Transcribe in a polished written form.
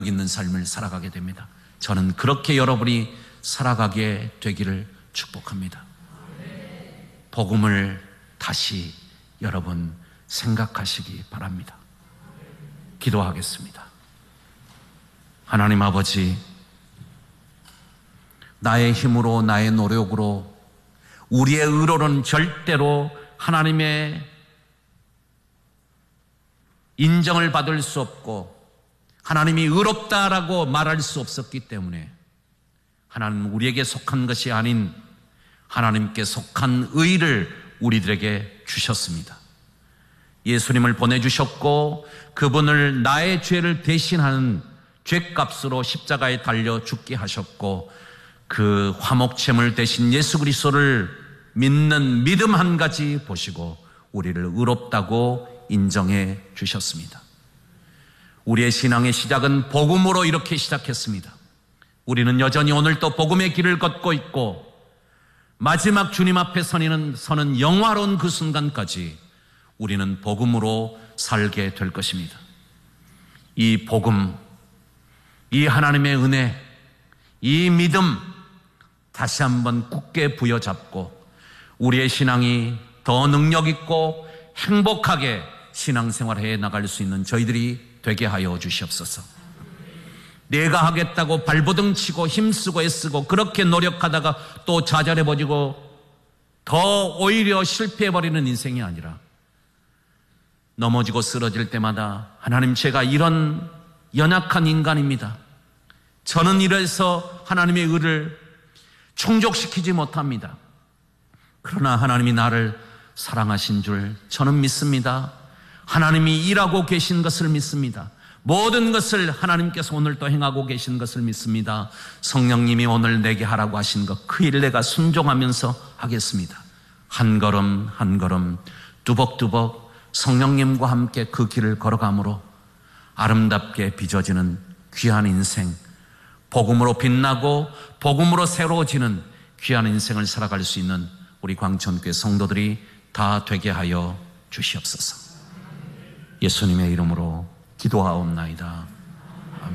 있는 삶을 살아가게 됩니다. 저는 그렇게 여러분이 살아가게 되기를 축복합니다. 복음을 다시 여러분 생각하시기 바랍니다. 기도하겠습니다. 하나님 아버지, 나의 힘으로, 나의 노력으로, 우리의 의로는 절대로 하나님의 인정을 받을 수 없고 하나님이 의롭다라고 말할 수 없었기 때문에 하나님, 우리에게 속한 것이 아닌 하나님께 속한 의를 우리들에게 주셨습니다. 예수님을 보내주셨고 그분을 나의 죄를 대신하는 죄값으로 십자가에 달려 죽게 하셨고, 그 화목제물 대신 예수 그리스도를 믿는 믿음 한 가지 보시고 우리를 의롭다고 인정해 주셨습니다. 우리의 신앙의 시작은 복음으로 이렇게 시작했습니다. 우리는 여전히 오늘도 복음의 길을 걷고 있고 마지막 주님 앞에 서는 영화로운 그 순간까지 우리는 복음으로 살게 될 것입니다. 이 복음, 이 하나님의 은혜, 이 믿음 다시 한번 굳게 부여잡고 우리의 신앙이 더 능력 있고 행복하게 신앙생활해 나갈 수 있는 저희들이 되게 하여 주시옵소서. 내가 하겠다고 발버둥 치고 힘쓰고 애쓰고 그렇게 노력하다가 또 좌절해버리고 더 오히려 실패해버리는 인생이 아니라, 넘어지고 쓰러질 때마다 하나님, 제가 이런 연약한 인간입니다. 저는 이래서 하나님의 의를 충족시키지 못합니다. 그러나 하나님이 나를 사랑하신 줄 저는 믿습니다. 하나님이 일하고 계신 것을 믿습니다. 모든 것을 하나님께서 오늘 또 행하고 계신 것을 믿습니다. 성령님이 오늘 내게 하라고 하신 것, 그 일 내가 순종하면서 하겠습니다. 한 걸음 한 걸음 뚜벅뚜벅 성령님과 함께 그 길을 걸어감으로 아름답게 빚어지는 귀한 인생, 복음으로 빛나고 복음으로 새로워지는 귀한 인생을 살아갈 수 있는 우리 광천교회 성도들이 다 되게 하여 주시옵소서. 예수님의 이름으로 기도하옵나이다.